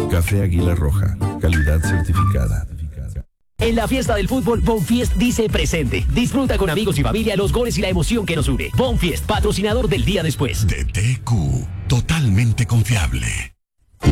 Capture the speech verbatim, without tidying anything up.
Café Águila Roja, calidad certificada. En la fiesta del fútbol, Bonfiest dice presente. Disfruta con amigos y familia los goles y la emoción que nos une. Bonfiest, patrocinador del día después. D T Q, totalmente confiable.